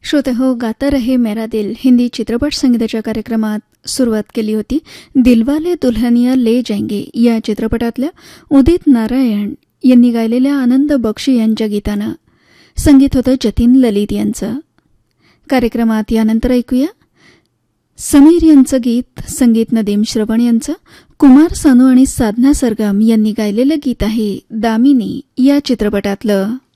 श्रोते हो, गाता रहे मेरा दिल हिंदी चित्रपट संगीताच्या कार्यक्रमात सुरुवात केली होती. दिलवाले दुल्हनिया ले जाएंगे या चित्रपटातल्या उदित नारायण यांनी गायलेल्या आनंद बक्षी यांच्या गीतानं. संगीत होतं जतीन ललित यांचं. कार्यक्रमात यानंतर ऐकूया समीर यांचं गीत. संगीत नदीम श्रवण यांचं. कुमार सानू आणि साधना सरगम यांनी गायलेलं गीत आहे दामिनी या चित्रपटातलं.